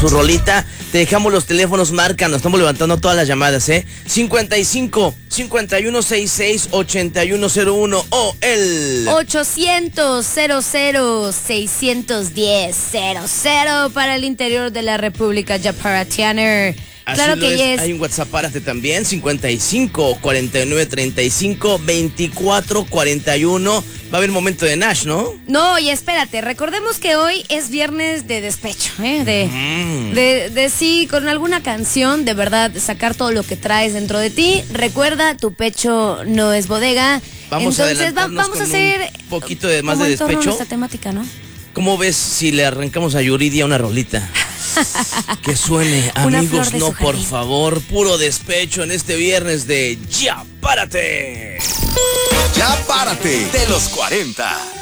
su rolita. Te dejamos los teléfonos, marcan, nos estamos levantando todas las llamadas, 55 5166 8101 o el 800 00 610 00 para el interior de la República Yaparatiana. Claro que yes. Hay un WhatsApp, párate también, 55 49 35 24 41. Va a haber momento de Nash, ¿no? No, y espérate, recordemos que hoy es viernes de despecho, de sí, con alguna canción, de verdad, sacar todo lo que traes dentro de ti. Recuerda, tu pecho no es bodega. Entonces vamos a hacer un poquito de más de despecho. Esta temática, ¿no? ¿Cómo ves si le arrancamos a Yuridia una rolita? Que suene, amigos, no, por favor, puro despecho en este viernes de Ya Párate. Ya Párate de los 40.